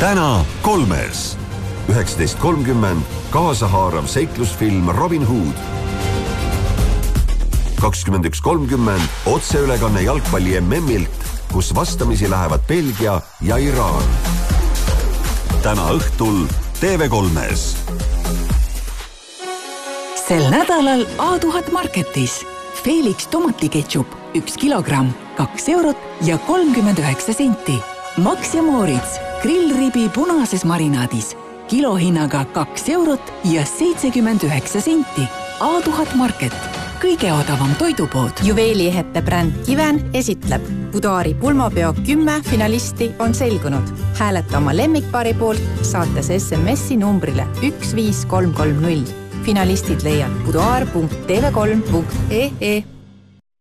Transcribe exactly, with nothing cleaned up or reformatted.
täna kolmes. üheksateist kolmkümmend kaasahaarav seiklusfilm Robin Hood. kakskümmend üks kolmkümmend otseülekanne jalgpalli M M-ilt, kus vastamisi lähevad Belgia ja Iraan. Täna õhtul T V kolmes. Sel nädalal A tuhat Marketis. Felix tomatiketšup üks kilogramm, kaks eurot ja kolmkümmend üheksa senti. Max ja Moritz grillribi punases marinaadis. Kilohinnaga kaks eurot ja seitsekümmend üheksa senti. A tuhat Market. Kõige odavam toidupood. Juveeliehete bränd Kiven esitleb. Budaari pulmapeo kümme finalisti on selgunud. Hääleta oma lemmikpaari poolt, saates S M S-i numbrile üks viis kolm kolm null. Finalistid leiad budaar punkt t v kolm punkt e e.